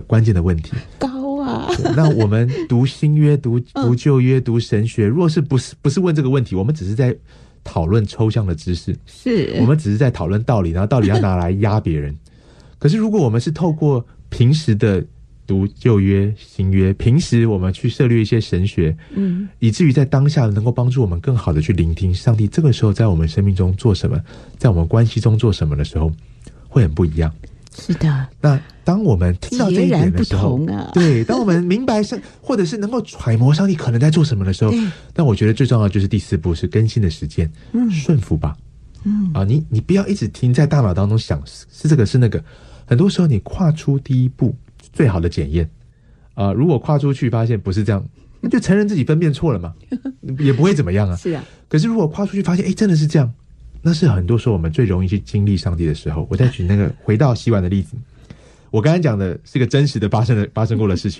关键的问题。 高啊！ 那我们读新约、读旧约、读神学，若是不是问这个问题，我们只是在讨论抽象的知识， 是我们只是在讨论道理，然后道理要拿来压别人。可是如果我们是透过平时的读旧约、新约，平时我们去涉猎一些神学，以至于在当下能够帮助我们更好的去聆听上帝这个时候在我们生命中做什么，在我们关系中做什么的时候，会很不一样。 是的。 那当我们听到这一点的时候， 截然不同啊， 对，当我们明白或者是能够揣摩上帝可能在做什么的时候，但我觉得最重要的就是第4步是更新的实践，顺服吧。你不要一直停在大脑当中想是这个是那个，很多时候你跨出第一步最好的检验如果跨出去发现不是这样，那就承认自己分辨错了嘛，也不会怎么样啊。 是啊。 可是如果跨出去发现真的是这样，那是很多时候我们最容易去经历上帝的时候。我再举那个回到洗碗的例子，我刚才讲的是个真实的发生过的事情。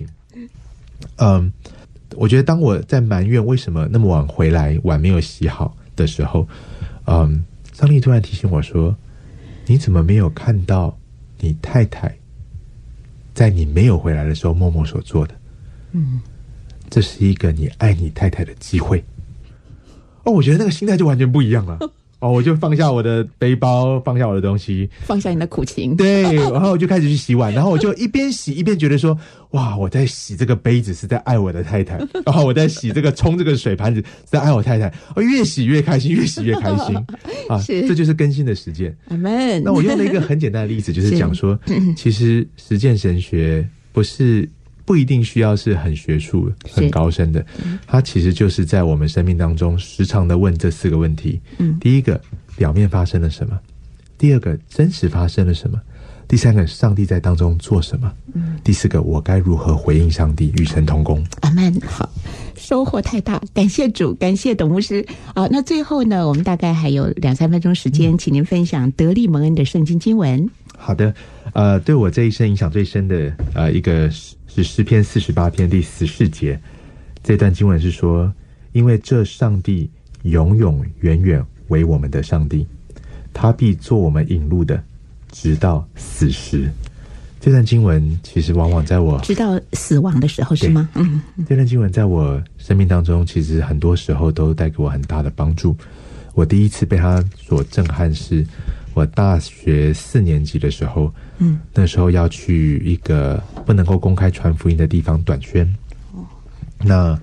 我觉得当我在埋怨为什么那么晚回来，碗没有洗好的时候，上帝突然提醒我说，你怎么没有看到你太太在你没有回来的时候默默所做的？这是一个你爱你太太的机会。我觉得那个心态就完全不一样了。我就放下我的背包，放下我的东西， 放下你的苦情， 对，然后我就开始去洗碗，然后我就一边洗一边觉得说，哇，我在洗这个杯子是在爱我的太太，然后我在洗这个冲这个水盘子是在爱我太太，越洗越开心，越洗越开心这就是更新的实践。 阿们。 那我用了一个很简单的例子，就是讲说，其实实践神学不一定需要是很学术很高深的，它其实就是在我们生命当中时常的问这4个问题。第一个，表面发生了什么？第二个，真实发生了什么？第三个，上帝在当中做什么？第4个，我该如何回应上帝，与神同工？ 阿们。好，收获太大，感谢主，感谢董牧师。好，那最后呢，我们大概还有2-3分钟时间，请您分享得力蒙恩的圣经经文。 好的，对我这一生影响最深的一个是诗篇48篇第14节，这段经文是说，因为这上帝永永远远为我们的上帝，他必做我们引路的，直到死时。这段经文其实往往在我直到死亡的时候，是吗？ 这段经文在我生命当中其实很多时候都带给我很大的帮助。我第一次被他所震撼是我大学4年级的时候，那时候要去一个不能够公开传福音的地方短宣。那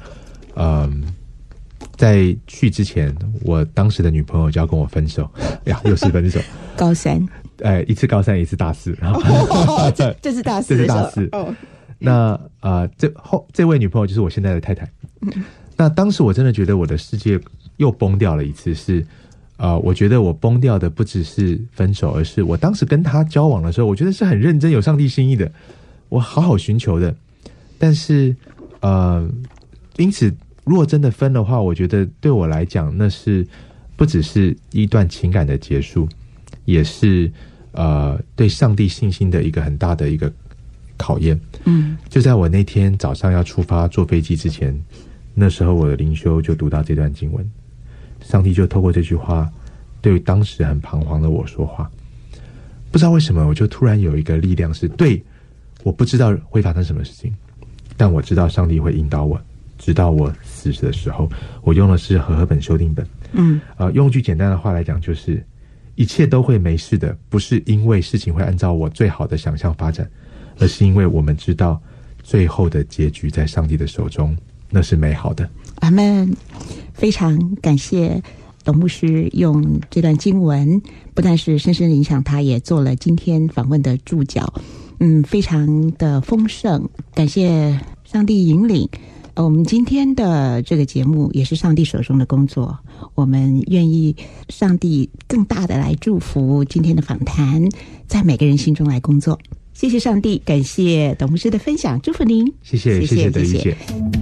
在去之前，我当时的女朋友就要跟我分手呀，又是分手。 高3， 一次高3，一次大4。 这是大4， 这是大4。那这位女朋友就是我现在的太太。那当时我真的觉得我的世界又崩掉了一次，是我觉得我崩掉的不只是分手，而是我当时跟他交往的时候，我觉得是很认真有上帝心意的，我好好寻求的。但是因此如果真的分的话，我觉得对我来讲，那是不只是一段情感的结束，也是对上帝信心的一个很大的一个考验。就在我那天早上要出发坐飞机之前，那时候我的灵修就读到这段经文，上帝就透过这句话对当时很彷徨的我说话。不知道为什么，我就突然有一个力量是，对，我不知道会发生什么事情，但我知道上帝会引导我，直到我死的时候。我用的是和合本修订本。用句简单的话来讲，就是一切都会没事的，不是因为事情会按照我最好的想象发展，而是因为我们知道最后的结局在上帝的手中，那是美好的。 阿们。非常感谢董牧师用这段经文，不但是深深影响他，也做了今天访问的注脚。非常的丰盛，感谢上帝引领。我们今天的这个节目也是上帝手中的工作，我们愿意上帝更大的来祝福今天的访谈，在每个人心中来工作。谢谢上帝，感谢董牧师的分享，祝福您。 谢谢德玉姐。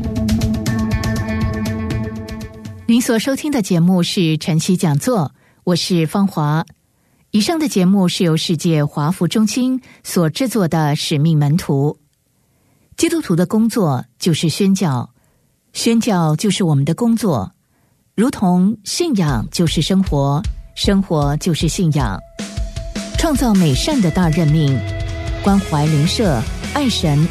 您所收听的节目是晨曦讲座，我是芳华。以上的节目是由世界华福中心所制作的使命门徒。基督徒的工作就是宣教，宣教就是我们的工作，如同信仰就是生活，生活就是信仰。创造美善的大任命，关怀邻舍，爱神